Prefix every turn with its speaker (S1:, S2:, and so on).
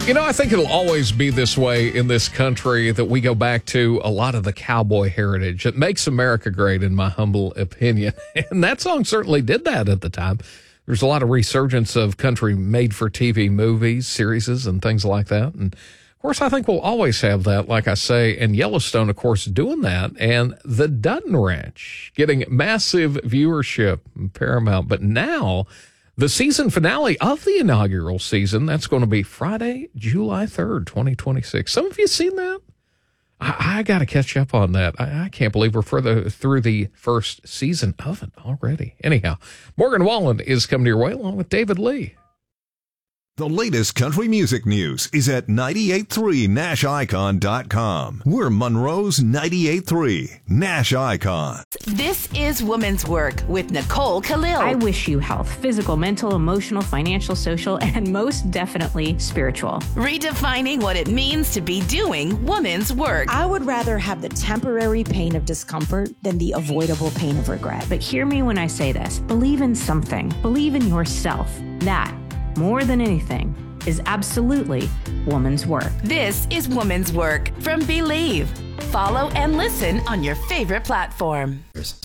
S1: I think it'll always be this way in this country that we go back to a lot of the cowboy heritage. It makes America great, in my humble opinion. And that song certainly did that at the time. There's a lot of resurgence of country made-for-TV movies, series, and things like that. And, of course, I think we'll always have that, like I say, and Yellowstone, of course, doing that. And the Dutton Ranch getting massive viewership in Paramount. But now, the season finale of the inaugural season, that's going to be Friday, July 3rd, 2026. Some of you seen that? I got to catch up on that. I can't believe we're further through the first season of it already. Anyhow, Morgan Wallen is coming your way along with David Lee.
S2: The latest country music news is at 983nashicon.com. We're Monroe's 98.3 Nash Icon.
S3: This is Woman's Work with Nicole Khalil.
S4: I wish you health, physical, mental, emotional, financial, social, and most definitely spiritual.
S3: Redefining what it means to be doing woman's work.
S5: I would rather have the temporary pain of discomfort than the avoidable pain of regret.
S4: But hear me when I say this. Believe in something. Believe in yourself. That, more than anything, is absolutely woman's work.
S3: This is Woman's Work from Believe. Follow and listen on your favorite platform.